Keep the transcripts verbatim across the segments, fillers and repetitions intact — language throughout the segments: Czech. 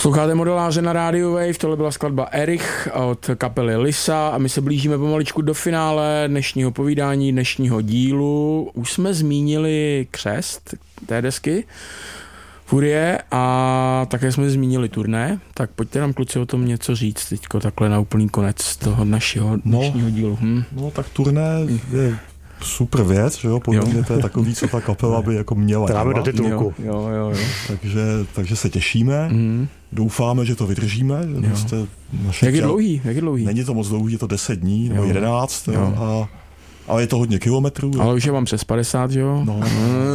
Posloucháte Modeláře na rádiu Wave, tohle byla skladba Erich od kapely Lisa a my se blížíme pomaličku do finále dnešního povídání, dnešního dílu. Už jsme zmínili křest té desky Furie a také jsme zmínili turné, tak pojďte nám kluci o tom něco říct teďko takhle na úplný konec toho našeho dnešního no, dílu. Hm? No tak turné je super věc, že jo, podle mě to je takový, co ta kapela by jako měla. Tráme do titulku. Jo, jo, jo, jo. Takže, takže se těšíme, mm. doufáme, že to vydržíme. Že prostě naše jak je dlouhý? Jak je dlouhý? Není to moc dlouhý, je to deset dní, nebo jedenáct, jo. Jo, a ale je to hodně kilometrů. Ale jo. Už je vám přes padesát, že jo? No.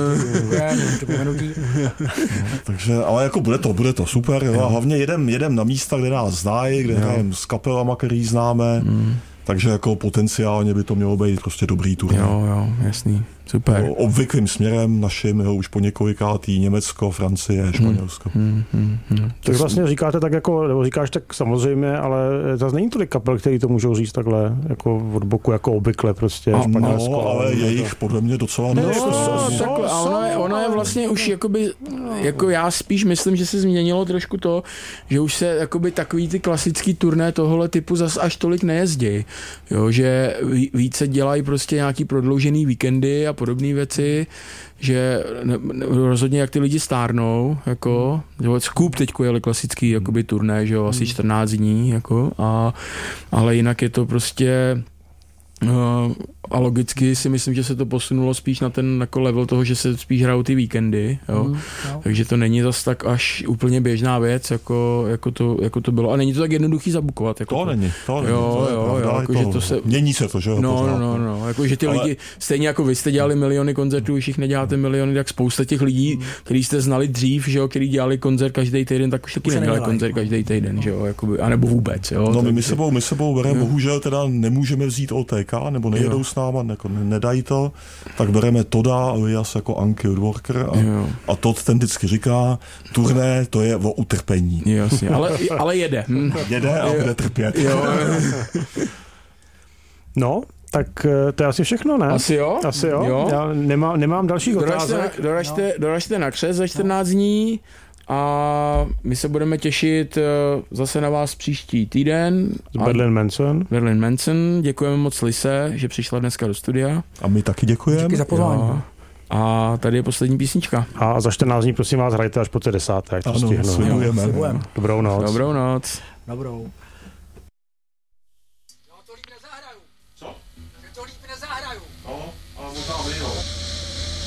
Takže, ale jako bude to, bude to super, jo. A hlavně jedem, jedem na místa, kde nás znají, kde hrajeme s kapelama, který známe. Mm. Takže jako potenciálně by to mělo být prostě dobrý turné. Jo, jo, jasný. Super. No, obvyklým směrem našim, jo, už po několikátý Německo, Francie, Španělsko. Hmm, hmm, hmm. Tak vlastně říkáte tak jako, nebo říkáš tak samozřejmě, ale zase není tolik kapel, který to můžou říct takhle jako od boku, jako obvykle prostě a, Španělsko. No, ale je jich podle mě docela no, no, no, takhle, a ono je, ono je vlastně už jakoby, jako já spíš myslím, že se změnilo trošku to, že už se jakoby takový ty klasický turné tohohle typu zas až tolik nejezdí. Jo, že více dělají prostě nějaký prodloužený víkendy a podobné věci, že ne, ne, rozhodně jak ty lidi stárnou, jako, jo, Scoop teďko jeli klasický jakoby turné, že jo, asi čtrnáct dní, jako, a, ale jinak je to prostě uh, a logicky si myslím, že se to posunulo spíš na ten jako level toho, že se spíš hrajou ty víkendy, jo? Mm, no. Takže to není zas tak až úplně běžná věc, jako, jako, to, jako to bylo. A není to tak jednoduchý zabukovat. Jako to, to není, to není. Jo, to jo, jo, jako, to, že to se... Mění se to, že jo? No, no, no, no, jako, že ty ale... lidi, stejně jako vy jste dělali miliony koncertů, už jich neděláte miliony, tak spousta těch lidí, mm. který jste znali dřív, že jo, který dělali koncert každý týden, tak už taky nedělali koncert každý týden, že jo, jakoby, anebo vůbec, jo. No, my, my sebou, my sebou bereme, bohužel teda nemůžeme vzít O T K, nebo nejedou s náma, jako nedají to, tak bereme Toda alias jako Anki Woodworker a, a Tod ten vždycky říká, turné to je o utrpení. Jasně, ale, ale jede. Hm. Jede a bude trpět. Jo. No, tak to je asi všechno, ne? Asi jo. Asi jo. jo. Já nemám, nemám dalších doražte otázek. Na, doražte, no. doražte na křest za čtrnáct no. dní. A my se budeme těšit zase na vás příští týden. Berlin Manson. Berlin Manson. Děkujeme moc Lise, že přišla dneska do studia. A my taky děkujeme. Díky za pozvání. Jo. A tady je poslední písnička. A za čtrnáct dní prosím vás hrajte až po té desáté. Ano, slibujeme. Dobrou noc. Dobrou noc. Dobrou.